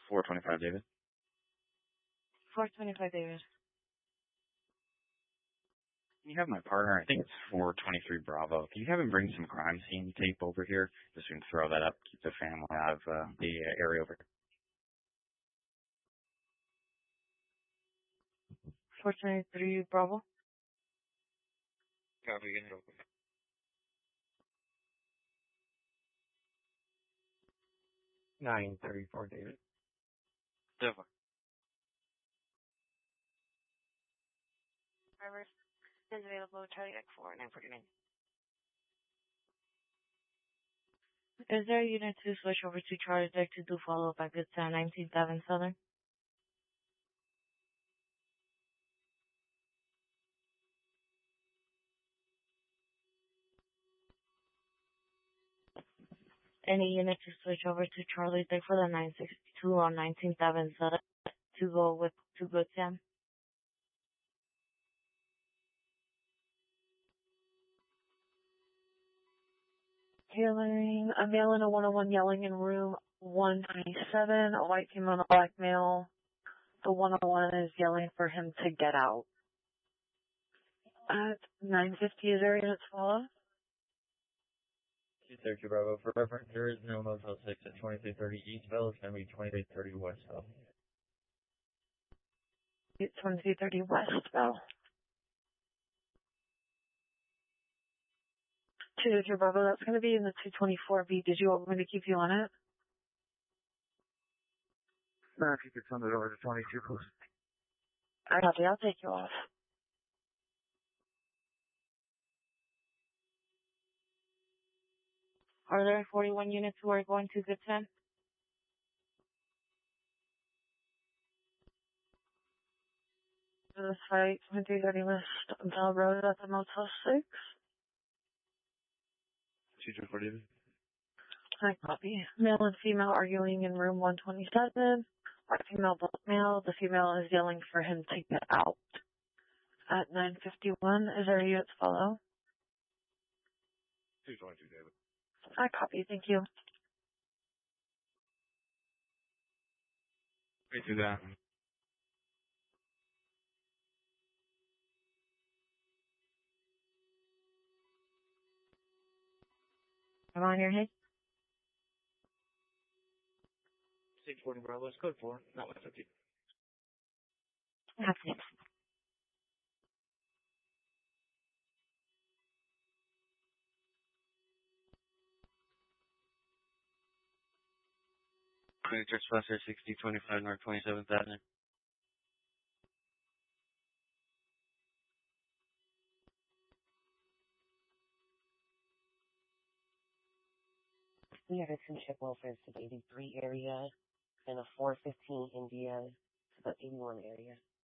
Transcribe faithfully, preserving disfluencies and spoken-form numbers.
four twenty-five, David. four twenty-five, David. Can you have my partner, I think it's four twenty-three Bravo, can you have him bring some crime scene tape over here? Just so we can throw that up, keep the family out of uh, the uh, area over here. four twenty-three Bravo. Copy, get it over. nine thirty-four, David. Definitely. Driver is available. Charlie Deck four nine forty-nine. Is there a unit to switch over to Charlie Deck to do follow-up at Good Sound nineteenth Avenue Southern? Any unit to switch over to Charlie Deck for the nine sixty-two on nineteenth Avenue Southern to go with to Good Sound? Yelling, a male in a one oh one yelling in room one ninety-seven, a white female and a black male. The one oh one is yelling for him to get out. At nine fifty, is there units follow? two thirty-two Bravo. For reference, there is no Motel six at twenty-three thirty Eastville. It's going to be twenty-three thirty Westville. twenty-three thirty Westville. two thirty-two Bravo, that's going to be in the two twenty-four B. Did you want me to keep you on it? No, if you could send it over to twenty-two, please. I copy, I'll take you off. Are there forty-one units who are going to Good Sound? This fight, twenty-three thirty West Bell Road at the Motel six. two twenty-four, David. I copy. Male and female arguing in room one twenty-seven. White female, black male. The female is yelling for him to get out. At nine fifty-one, is there a unit to follow? two twenty-two, David. I copy, thank you. Wait through that. I'm on your head. six forty Bravo, it's code four, not one fifty. Copy. Church Buster sixty twenty-five North twenty-seventh Avenue. We have a two ship welfare to the eighty-three area and a four fifteen India to the eighty-one area.